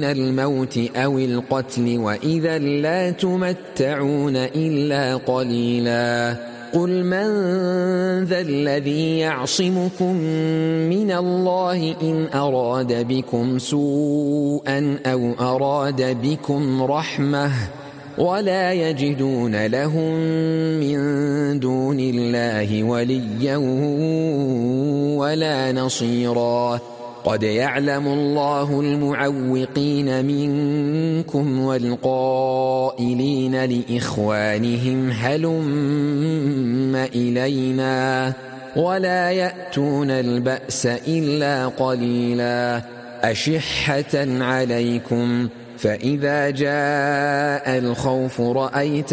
من الموت أو القتل وإذا لا تمتعون إلا قليلا قل من ذا الذي يعصمكم من الله إن أراد بكم سوءا أو أراد بكم رحمة ولا يجدون لهم من دون الله وليا ولا نصيرا قد يعلم الله المعوقين منكم والقائلين لإخوانهم هلم إلينا ولا يأتون البأس إلا قليلا أشحة عليكم فإذا جاء الخوف رأيت